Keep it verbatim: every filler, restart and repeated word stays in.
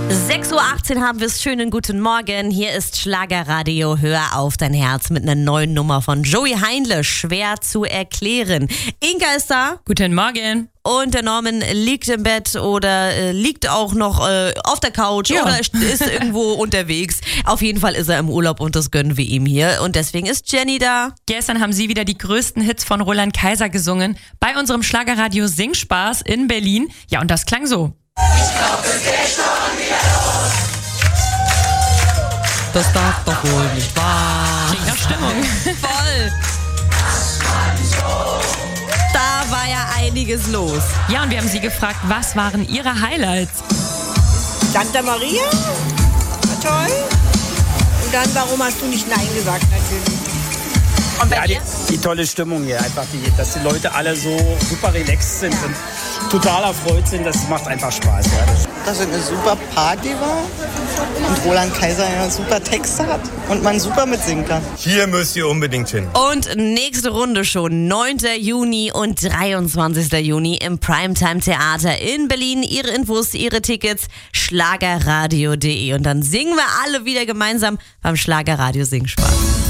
sechs Uhr achtzehn haben wir es. Schönen guten Morgen. Hier ist Schlagerradio. Hör auf dein Herz mit einer neuen Nummer von Joey Heinle. Schwer zu erklären. Inka ist da. Guten Morgen. Und der Norman liegt im Bett oder äh, liegt auch noch äh, auf der Couch Ja. oder ist irgendwo unterwegs. Auf jeden Fall ist er im Urlaub und das gönnen wir ihm hier. Und deswegen ist Jenny da. Gestern haben sie wieder die größten Hits von Roland Kaiser gesungen bei unserem Schlagerradio Singspaß in Berlin. Ja, und das klang so. Ich glaub, es geht schon wieder los. Das darf doch wohl nicht wahr. Klingt nach Stimmung. Voll. Da war ja einiges los. Ja, und wir haben sie gefragt, was waren ihre Highlights? Santa Maria, war toll. Und dann, warum hast du nicht Nein gesagt, natürlich. Und bei Ja, dir? die, die tolle Stimmung hier, einfach, die, dass die Leute alle so super relaxed sind und total erfreut sind, das macht einfach Spaß. Ja. Dass es eine super Party war und Roland Kaiser ja super Texte hat und man super mitsingen kann. Hier müsst ihr unbedingt hin. Und nächste Runde schon, neunter Juni und dreiundzwanzigster Juni im Primetime Theater in Berlin. Ihre Infos, ihre Tickets, schlagerradio punkt de. Und dann singen wir alle wieder gemeinsam beim Schlagerradio Singspaß.